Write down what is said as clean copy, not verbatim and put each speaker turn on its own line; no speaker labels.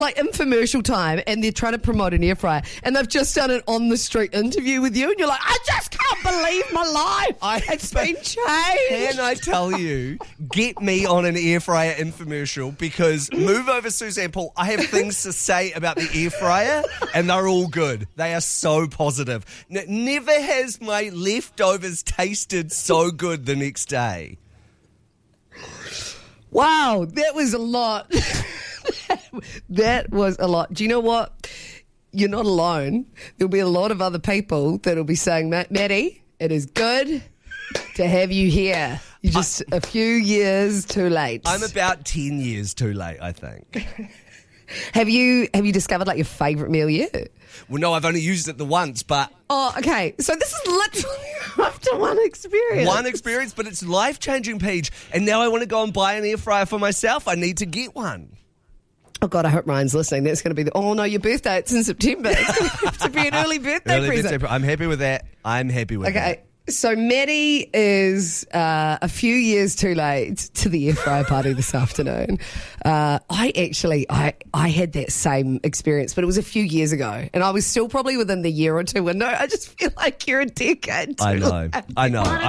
like infomercial time and they're trying to promote an air fryer and they've just done an on the street interview with you and you're like, I just can't believe my life. It's been changed.
Can I tell you, get me on an air fryer infomercial because move over Suzanne Paul. I have things to say about the air fryer and they're all good. They are so positive. Never has my leftovers tasted so good the next day.
Wow, that was a lot. That was a lot. Do you know what? You're not alone. There'll be a lot of other people that'll be saying, Maddie, it is good to have you here. You're just a few years too late.
I'm about 10 years too late, I think.
Have you discovered like your favourite meal yet?
Well, no, I've only used it the once, but...
Oh, okay. So this is literally after one experience.
One experience, but it's life-changing, Paige. And now I want to go and buy an air fryer for myself. I need to get one.
Oh, God, I hope Ryan's listening. That's going to be oh, no, your birthday, it's in September. It's going to have to be an early birthday present.
I'm happy with that.
Okay. So Maddie is a few years too late to the air fryer party this afternoon. I had that same experience, but it was a few years ago, and I was still probably within the year or two window. I just feel like you're a decade too late.
I know.